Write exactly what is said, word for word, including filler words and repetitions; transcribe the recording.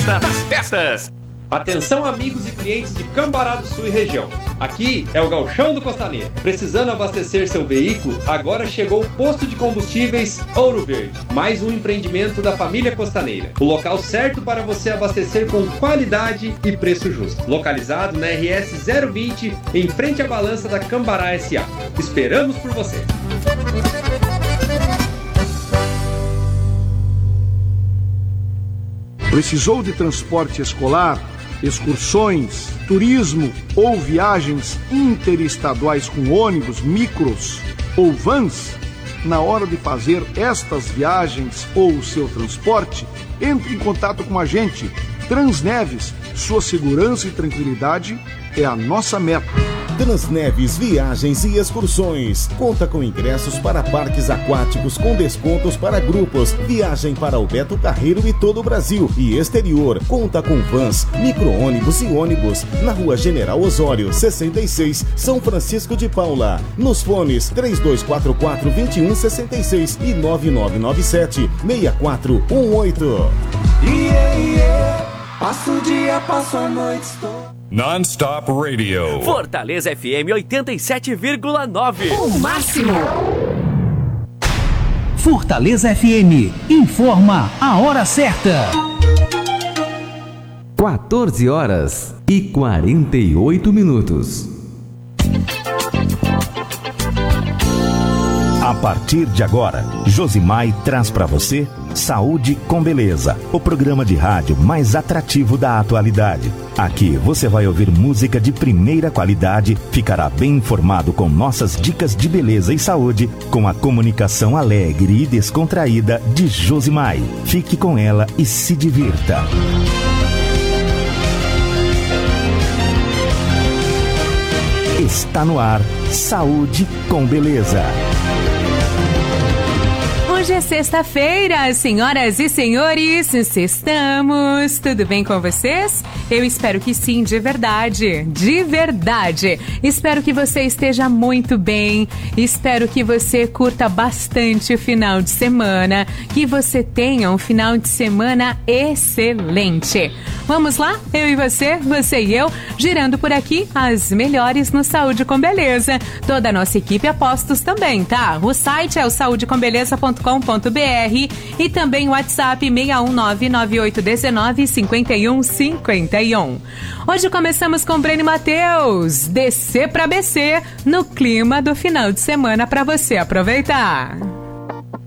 festa das festas. Atenção amigos e clientes de Cambará do Sul e região. Aqui é o Gauchão do Costaneira. Precisando abastecer seu veículo? Agora chegou o posto de combustíveis Ouro Verde. Mais um empreendimento da família Costaneira. O local certo para você abastecer com qualidade e preço justo. Localizado na R S zero vinte, em frente à balança da Cambará S A. Esperamos por você. Precisou de transporte escolar, excursões, turismo ou viagens interestaduais com ônibus, micros ou vans? Na hora de fazer estas viagens ou o seu transporte, entre em contato com a gente. Transneves, sua segurança e tranquilidade é a nossa meta. Transneves Viagens e Excursões. Conta com ingressos para parques aquáticos com descontos para grupos. Viagem para o Beto Carreiro e todo o Brasil e exterior. Conta com vans, micro-ônibus e ônibus. Na Rua General Osório, sessenta e seis, São Francisco de Paula. Nos fones três dois quatro quatro, dois um seis seis e nove nove nove sete, seis quatro um oito. Yeah, yeah. Passo o dia, passo a noite, estou... Non-Stop Radio. Fortaleza F M oitenta e sete vírgula nove. O máximo. Fortaleza F M. Informa a hora certa. quatorze horas e quarenta e oito minutos. A partir de agora, Josimai traz para você Saúde com Beleza, o programa de rádio mais atrativo da atualidade. Aqui você vai ouvir música de primeira qualidade, ficará bem informado com nossas dicas de beleza e saúde, com a comunicação alegre e descontraída de Josimai. Fique com ela e se divirta. Está no ar, Saúde com Beleza. Hoje é sexta-feira, senhoras e senhores, sextamos. Tudo bem com vocês? Eu espero que sim, de verdade, de verdade. Espero que você esteja muito bem, espero que você curta bastante o final de semana, que você tenha um final de semana excelente. Vamos lá? Eu e você, você e eu, girando por aqui as melhores no Saúde com Beleza. Toda a nossa equipe apostos também, tá? O site é o saúde com beleza ponto com ponto b r e também o WhatsApp seis um nove, nove oito um nove, cinco um cinco um. Hoje começamos com Breno Matheus, D C pra B C, no clima do final de semana para você aproveitar.